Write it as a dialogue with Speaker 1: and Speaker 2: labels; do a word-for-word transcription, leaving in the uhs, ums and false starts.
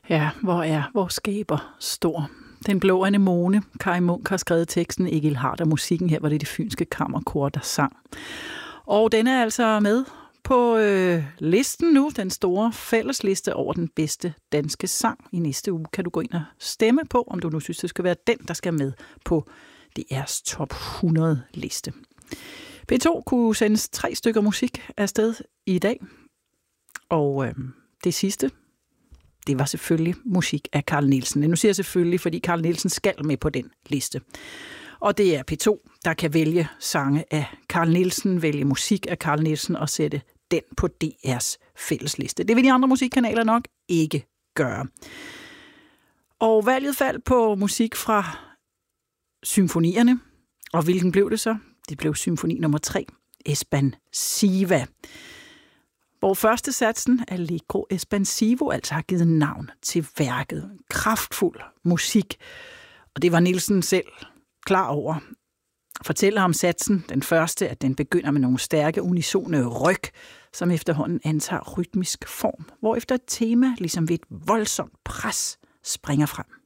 Speaker 1: Ja, hvor er vores skaber stor. Den blå anemone. Kai Munk har skrevet teksten, Egil Harder musikken. Her var det det Fynske Kammerkor, der sang. Og den er altså med på øh, listen nu, den store fællesliste over den bedste danske sang. I næste uge kan du gå ind og stemme på, om du nu synes, det skal være den, der skal med på D R's top hundrede liste. P to kunne sendes tre stykker musik afsted i dag. Og øh, det sidste, det var selvfølgelig musik af Carl Nielsen. Nu siger jeg selvfølgelig, fordi Carl Nielsen skal med på den liste. Og det er P to, der kan vælge sange af Carl Nielsen, vælge musik af Carl Nielsen og sætte den på D R's fællesliste. Det vil de andre musikkanaler nok ikke gøre. Og valget faldt på musik fra symfonierne. Og hvilken blev det så? Det blev symfoni nummer tre, Espansiva. Hvor første satsen, Allegro Espansivo, altså har givet navn til værket. Kraftfuld musik. Og det var Nielsen selv klar over. Fortæller om satsen, den første, at den begynder med nogle stærke unisone ryg, som efterhånden antager rytmisk form, hvorefter et tema, ligesom ved et voldsomt pres, springer frem.